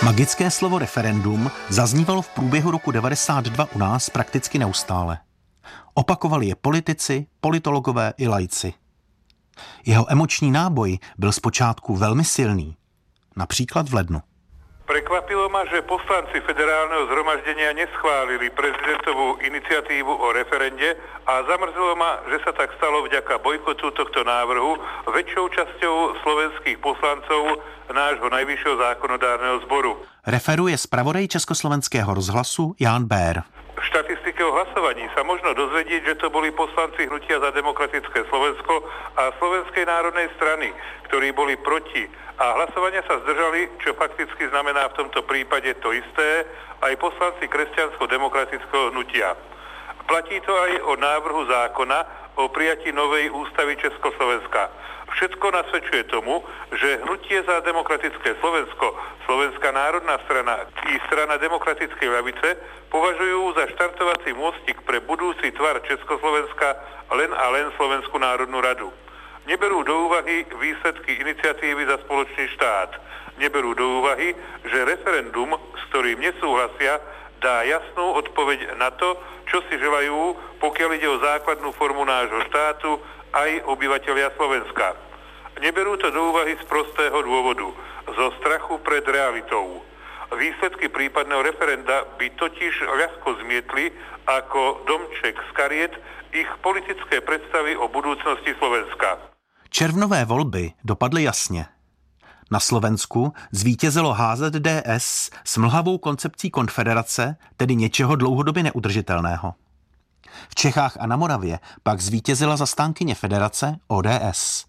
Magické slovo referendum zaznívalo v průběhu roku 1992 u nás prakticky neustále. Opakovali je politici, politologové i laici. Jeho emoční náboj byl zpočátku velmi silný, například v lednu. Prekvapilo ma, že poslanci federálneho zhromaždenia neschválili prezidentovú iniciatívu o referende a zamrzelo ma, že sa tak stalo vďaka bojkotu tohto návrhu väčšou časťou slovenských poslancov nášho najvyššieho zákonodárneho zboru. Referuje zpravodaj Československého rozhlasu Jan Bér. V štatistike o hlasovaní sa možno dozvedieť, že to boli poslanci Hnutia za demokratické Slovensko a Slovenskej národnej strany, ktorí boli proti. A hlasovania sa zdržali, čo fakticky znamená v tomto prípade to isté, aj poslanci Kresťansko-demokratického hnutia. Platí to aj o návrhu zákona o prijatí novej ústavy Československa. Všetko nasvedčuje tomu, že Hnutie za demokratické Slovensko, Slovenská národná strana i strana demokratickej ľavice považujú za štartovací môstik pre budúci tvar Československa len a len Slovenskú národnú radu. Neberú do úvahy výsledky iniciatívy za spoločný štát. Neberú do úvahy, že referendum, s ktorým nesúhlasia, dá jasnú odpoveď na to, čo si želajú, pokiaľ ide o základnú formu nášho štátu, aj obyvatelia Slovenska. Neberú to do úvahy z prostého dôvodu, zo strachu pred realitou. Výsledky prípadného referenda by totiž ľahko zmietli ako domček z kariet ich politické predstavy o budúcnosti Slovenska. Červnové volby dopadly jasně. Na Slovensku zvítězilo HZDS s mlhavou koncepcí konfederace, tedy něčeho dlouhodobě neudržitelného. V Čechách a na Moravě pak zvítězila zastánkyně federace ODS.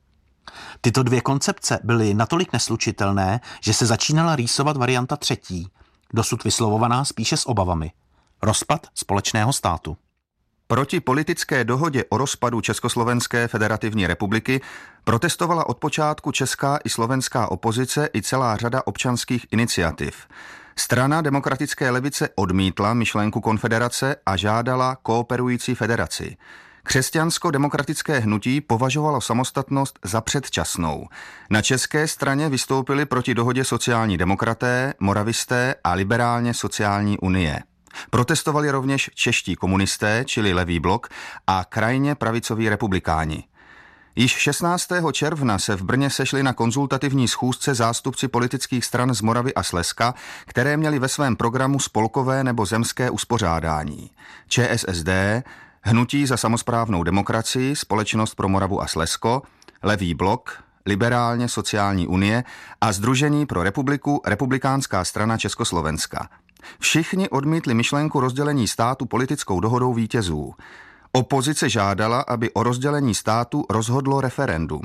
Tyto dvě koncepce byly natolik neslučitelné, že se začínala rýsovat varianta třetí, dosud vyslovovaná spíše s obavami. Rozpad společného státu. Proti politické dohodě o rozpadu Československé federativní republiky protestovala od počátku česká i slovenská opozice i celá řada občanských iniciativ. Strana demokratické levice odmítla myšlenku konfederace a žádala kooperující federaci. Křesťansko-demokratické hnutí považovalo samostatnost za předčasnou. Na české straně vystoupili proti dohodě sociální demokraté, moravisté a liberálně sociální unie. Protestovali rovněž čeští komunisté, čili Levý blok, a krajně pravicoví republikáni. Již 16. června se v Brně sešli na konzultativní schůzce zástupci politických stran z Moravy a Slezska, které měly ve svém programu spolkové nebo zemské uspořádání. ČSSD, Hnutí za samosprávnou demokracii, Společnost pro Moravu a Slezsko, Levý blok, Liberálně sociální unie a Sdružení pro republiku, Republikánská strana Československa. Všichni odmítli myšlenku rozdělení státu politickou dohodou vítězů. Opozice žádala, aby o rozdělení státu rozhodlo referendum.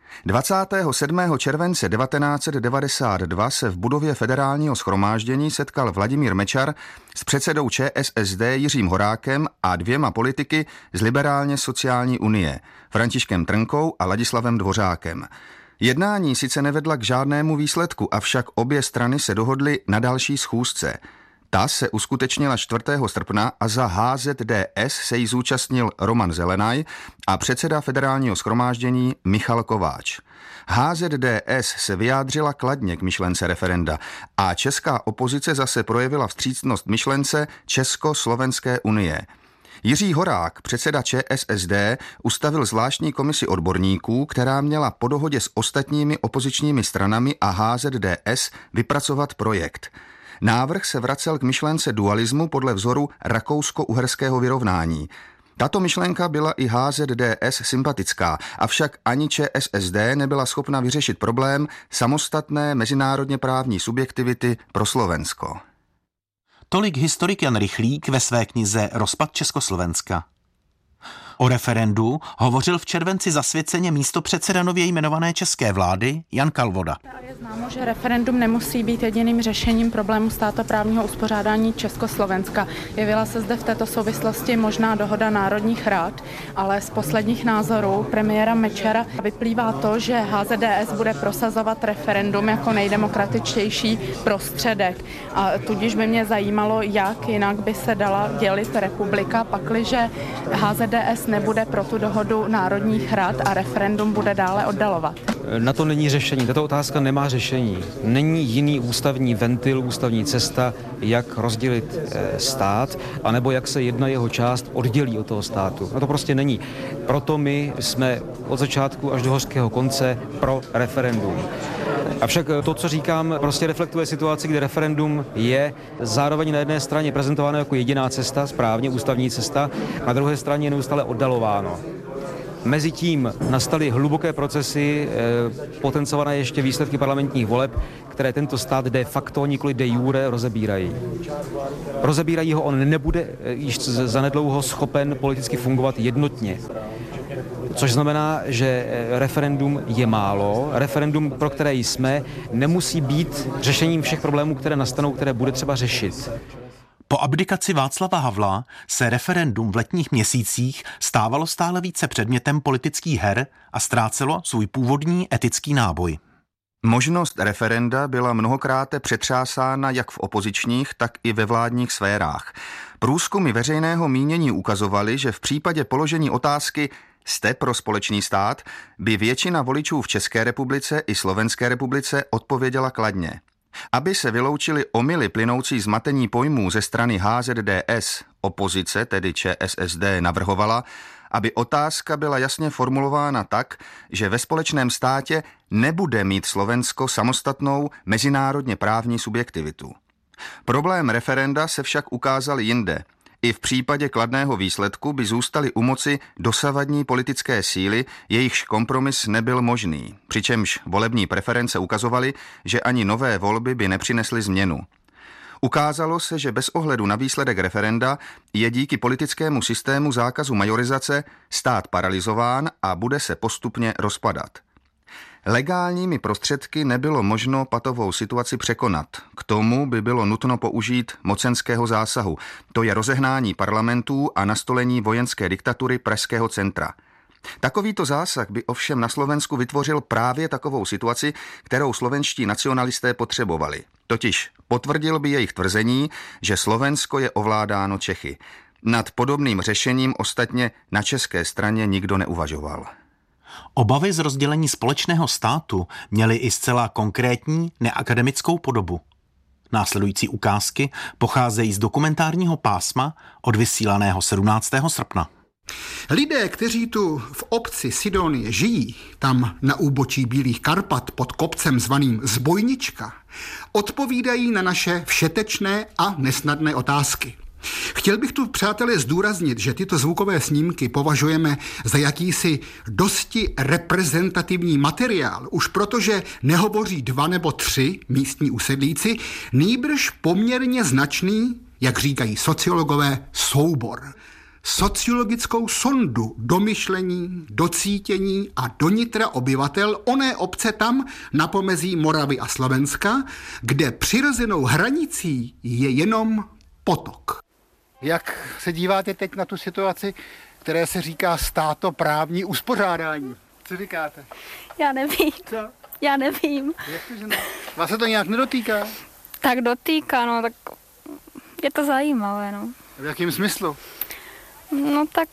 27. července 1992 se v budově Federálního shromáždění setkal Vladimír Mečar s předsedou ČSSD Jiřím Horákem a dvěma politiky z Liberálně sociální unie, Františkem Trnkou a Ladislavem Dvořákem. Jednání sice nevedla k žádnému výsledku, avšak obě strany se dohodly na další schůzce. Ta se uskutečnila 4. srpna a za HZDS se jí zúčastnil Roman Zelenaj a předseda Federálního shromáždění Michal Kováč. HZDS se vyjádřila kladně k myšlence referenda a česká opozice zase projevila vstřícnost myšlence Československé unie. Jiří Horák, předseda ČSSD, ustavil zvláštní komisi odborníků, která měla po dohodě s ostatními opozičními stranami a HZDS vypracovat projekt. Návrh se vracel k myšlence dualismu podle vzoru rakousko-uherského vyrovnání. Tato myšlenka byla i HZDS sympatická, avšak ani ČSSD nebyla schopna vyřešit problém samostatné mezinárodně právní subjektivity pro Slovensko. Tolik historik Jan Rychlík ve své knize Rozpad Československa. O referendu hovořil v červenci zasvěceně místopředseda nově jmenované české vlády Jan Kalvoda. Je známo, že referendum nemusí být jediným řešením problému státoprávního uspořádání Československa. Jevila se zde v této souvislosti možná dohoda národních rad, ale z posledních názorů premiéra Mečera vyplývá to, že HZDS bude prosazovat referendum jako nejdemokratičtější prostředek. A tudíž by mě zajímalo, jak jinak by se dala dělit republika, pakliže HZDS nebude pro tu dohodu národních rad a referendum bude dále oddalovat. na to není řešení. Tato otázka nemá řešení. Není jiný ústavní ventil, ústavní cesta, jak rozdělit stát, anebo jak se jedna jeho část oddělí od toho státu. No to prostě není. Proto my jsme od začátku až do hořkého konce pro referendum. Avšak to, co říkám, prostě reflektuje situaci, kde referendum je zároveň na jedné straně prezentováno jako jediná cesta, správně ústavní cesta, na druhé straně je neustále oddalováno. Mezitím nastaly hluboké procesy, potencované ještě výsledky parlamentních voleb, které tento stát de facto, nikoli de jure, rozebírají. Rozebírají ho, on nebude již zanedlouho schopen politicky fungovat jednotně. Což znamená, že referendum je málo. Referendum, pro které jsme, nemusí být řešením všech problémů, které nastanou, které bude třeba řešit. Po abdikaci Václava Havla se referendum v letních měsících stávalo stále více předmětem politických her a ztrácelo svůj původní etický náboj. Možnost referenda byla mnohokrát přetřásána jak v opozičních, tak i ve vládních sférách. Průzkumy veřejného mínění ukazovaly, že v případě položení otázky "Jste pro společný stát?" by většina voličů v České republice i Slovenské republice odpověděla kladně. Aby se vyloučily omyly plynoucí z matení pojmů ze strany HZDS, opozice, tedy ČSSD, navrhovala, aby otázka byla jasně formulována tak, že ve společném státě nebude mít Slovensko samostatnou mezinárodně právní subjektivitu. Problém referenda se však ukázal jinde. I v případě kladného výsledku by zůstaly u moci dosavadní politické síly, jejichž kompromis nebyl možný, přičemž volební preference ukazovaly, že ani nové volby by nepřinesly změnu. Ukázalo se, že bez ohledu na výsledek referenda je díky politickému systému zákazu majorizace stát paralyzován a bude se postupně rozpadat. Legálními prostředky nebylo možno patovou situaci překonat. K tomu by bylo nutno použít mocenského zásahu, to je rozehnání parlamentů a nastolení vojenské diktatury Pražského centra. Takovýto zásah by ovšem na Slovensku vytvořil právě takovou situaci, kterou slovenští nacionalisté potřebovali. Totiž potvrdil by jejich tvrzení, že Slovensko je ovládáno Čechy. Nad podobným řešením ostatně na české straně nikdo neuvažoval. Obavy z rozdělení společného státu měly i zcela konkrétní neakademickou podobu. Následující ukázky pocházejí z dokumentárního pásma odvysílaného 17. srpna. Lidé, kteří tu v obci Sidonie žijí, tam na úbočí Bílých Karpat pod kopcem zvaným Zbojnička, odpovídají na naše všetečné a nesnadné otázky. Chtěl bych tu, přátelé, zdůraznit, že tyto zvukové snímky považujeme za jakýsi dosti reprezentativní materiál, už protože nehovoří 2 nebo 3 místní usedlíci, nýbrž poměrně značný, jak říkají sociologové, soubor. Sociologickou sondu do myšlení, do cítění a do nitra obyvatel oné obce tam na pomezí Moravy a Slovenska, kde přirozenou hranicí je jenom potok. Jak se díváte teď na tu situaci, které se říká státoprávní uspořádání? Co říkáte? Já nevím. Co? Já nevím. Jak to, že ne? Vás se to nějak nedotýká? Tak dotýká, no, tak je to zajímavé, no. V jakém smyslu? No tak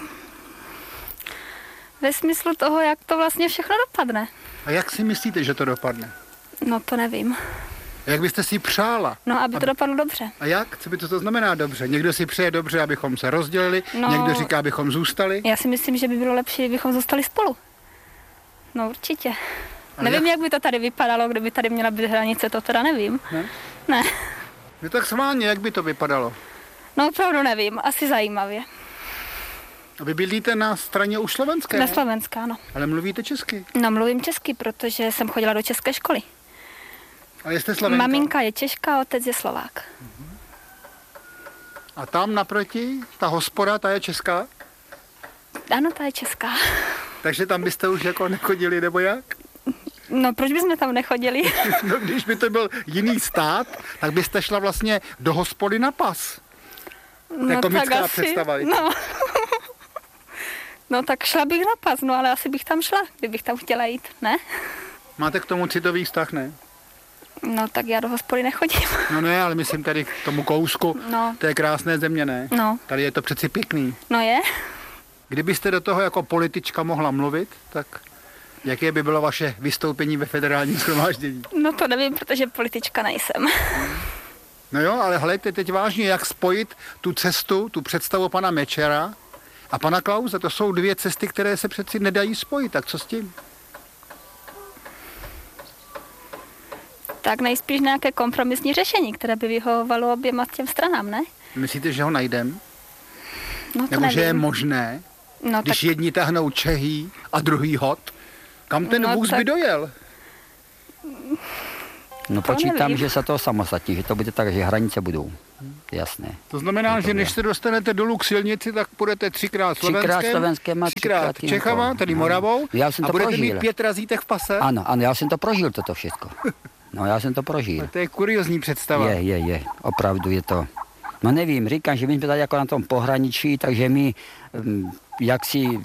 ve smyslu toho, jak to vlastně všechno dopadne. A jak si myslíte, že to dopadne? No to nevím. Jak byste si přála? No, aby to dopadlo dobře. A jak? Co by to znamená dobře? Někdo si přeje dobře, abychom se rozdělili, někdo říká, abychom zůstali. Já si myslím, že by bylo lepší, kdybychom zůstali spolu. No určitě. Nevím, jak by to tady vypadalo, kdyby tady měla být hranice, to teda nevím. Ne. No tak schválně, jak by to vypadalo? No opravdu nevím, asi zajímavě. A vy bydlíte na straně už slovenské? Na Slovenská, ano. Ale mluvíte česky? No mluvím česky, protože jsem chodila do české školy. A jste Slovenka? Maminka je Češka, otec je Slovák. A tam naproti, ta hospoda, ta je česká? Ano, ta je česká. Takže tam byste už jako nechodili, nebo jak? No, proč bychom tam nechodili? No, když by to byl jiný stát, tak byste šla vlastně do hospody na pas. No, jako tak asi, představa. No, tak šla bych na pas, no, ale asi bych tam šla, kdybych tam chtěla jít, ne? Máte k tomu citový vztah, ne? No, tak já do hospody nechodím. No ne, ale myslím tady k tomu kousku, to je krásné země, ne? No. Tady je to přeci pěkný. No je. Kdybyste do toho jako politička mohla mluvit, tak Jaké by bylo vaše vystoupení ve federálním shromáždění? No to nevím, protože politička nejsem. No jo, ale hledajte teď vážně, jak spojit tu cestu, tu představu pana Mečera a pana Klause. To jsou dvě cesty, které se přeci nedají spojit. Tak co s tím? Tak nejspíš nějaké kompromisní řešení, které by vyhovovalo oběma těm stranám, ne? Myslíte, že ho najdeme? No to Nebo nevím. že je možné, No, když tak... jedni tahnou Čehý a druhý hod? Kam ten vůz by dojel? No počítám, že se to samostatní, že to bude tak, že hranice budou. Jasné. To znamená, že než se dostanete dolů k silnici, tak půjdete třikrát Slovenskem, třikrát Čechama, tedy Moravou, a budete mít 5 razítek v pase? Ano, já jsem to prožil, toto všechno. No, já jsem to prožil. To je kuriozní představa. Je, opravdu je to. No nevím, říkám, že my jsme tady jako na tom pohraničí, takže my, jak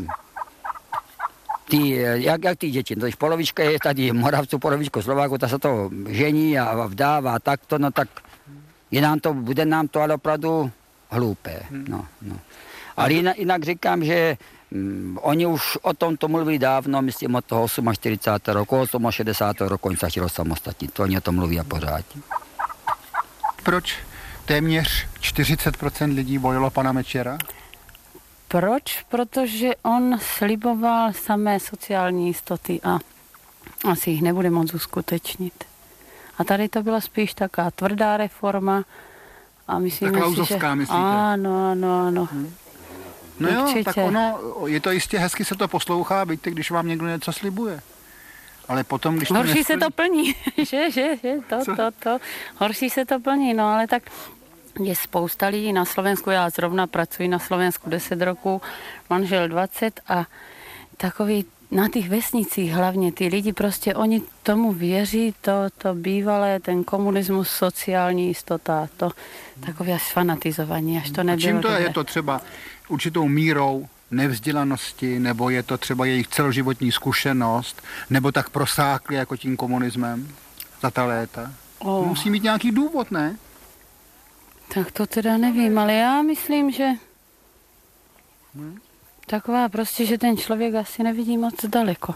ty děti, to je polovička je tady Moravců, polovičku Slováků, ta se to žení a vdává takto, no tak bude nám to ale opravdu hloupé. No. Ale jinak říkám, že oni už o tomto mluvili dávno, myslím od toho 48. roku, 68. roku oni se chtěli samostatnit, to oni o tom mluví a pořád. Proč téměř 40% lidí volilo pana Mečera? Proč? Protože on sliboval samé sociální jistoty a asi jich nebude moc uskutečnit. A tady to byla spíš taká tvrdá reforma a myslím si, že... myslíte? Ano. No jo, určitě. tak ono, je to jistě hezky se to poslouchá, víte, když vám někdo něco slibuje. Ale potom, když to horší se to plní, že, to. Horší se to plní, no ale tak je spousta lidí na Slovensku, já zrovna pracuji na Slovensku 10 roků, manžel 20 a takový na těch vesnicích hlavně ty lidi prostě, oni tomu věří, to bývalé, ten komunismus, sociální jistota, to takové až fanatizování, až to nebylo. A čím to dobré. je to třeba určitou mírou nevzdělanosti, nebo je to třeba jejich celoživotní zkušenost, nebo tak prosákli jako tím komunismem za ta léta? Musí mít nějaký důvod, ne? Tak to teda nevím, ale já myslím, že taková prostě, že ten člověk asi nevidí moc daleko.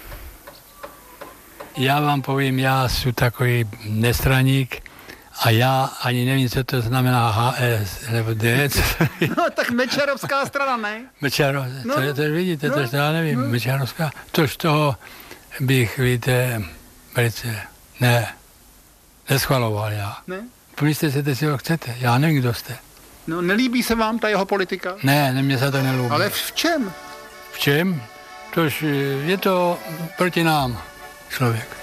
Já vám povím, já jsem takový nestraník a já ani nevím, co to znamená HS nebo DS. No tak Mečerovská strana, ne? To vidíte, to já nevím, Mečerovská. Tož toho bych, víte, velice neschvaloval já. Ne? Pomyslete si, co chcete, já nevím, kdo jste. No nelíbí se vám ta jeho politika? Ne, mně se to nelíbí. Ale v čem? V čem? Tož je to proti nám člověk.